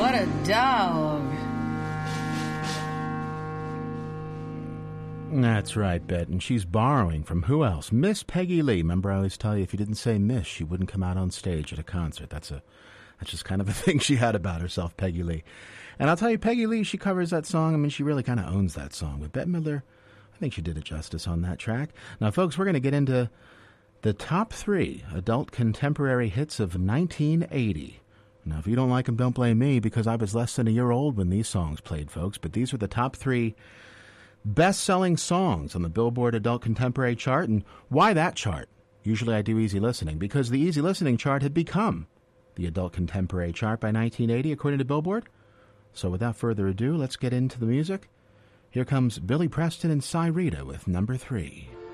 what a dog. That's right, Bet. And she's borrowing from who else? Miss Peggy Lee. Remember, I always tell you, if you didn't say Miss, she wouldn't come out on stage at a concert. That's just kind of a thing she had about herself, Peggy Lee. And I'll tell you, Peggy Lee, she covers that song. I mean, she really kind of owns that song. But Bette Midler, I think she did it justice on that track. Now, folks, we're going to get into the top 3 adult contemporary hits of 1980. Now, if you don't like them, don't blame me, because I was less than a year old when these songs played, folks. But these are the top 3 best-selling songs on the Billboard Adult Contemporary chart. And why that chart? Usually I do Easy Listening, because the Easy Listening chart had become the Adult Contemporary chart by 1980, according to Billboard. So without further ado, let's get into the music. Here comes Billy Preston and Cy Rita with number 3.